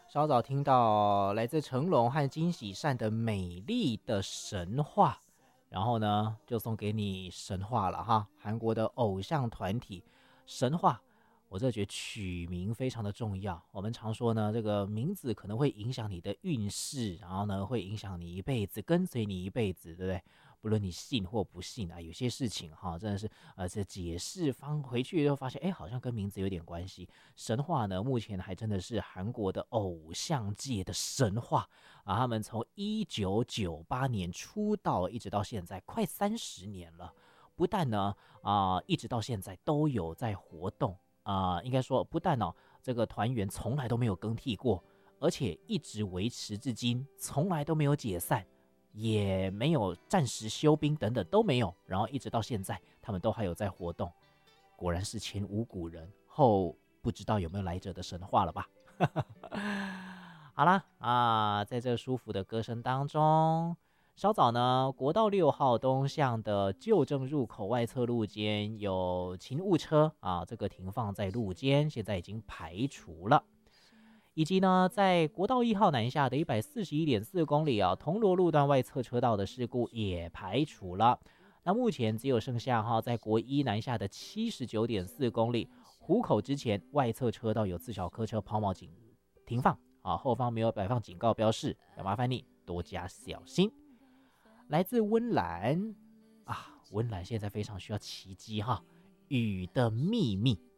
稍早听到来自成龙和金喜善的美丽的神话，然后呢就送给你神话了哈，韩国的偶像团体神话。我这觉得取名非常的重要。我们常说呢，这个名字可能会影响你的运势，然后呢会影响你一辈子，跟随你一辈子，对不对？不论你信或不信啊，有些事情哈，真的是这解释方回去就发现，哎，好像跟名字有点关系。神话呢，目前还真的是韩国的偶像界的神话啊。他们从1998年出道，一直到现在快30年了。不但呢一直到现在都有在活动。应该说不但这个团员从来都没有更替过，而且一直维持至今，从来都没有解散，也没有暂时休兵等等都没有，然后一直到现在他们都还有在活动。果然是前无古人后不知道有没有来者的神话了吧。好啦在这舒服的歌声当中，稍早呢，国道6号东向的旧正入口外侧路肩有勤务车这个停放在路肩，现在已经排除了。以及呢，在国道1号南下的141.4公里铜锣路段外侧车道的事故也排除了。那目前只有剩下在国一南下的79.4公里，湖口之前外侧车道有自小客车抛锚警停放后方没有摆放警告标示，要麻烦你多加小心。来自温岚温岚现在非常需要奇迹雨的秘密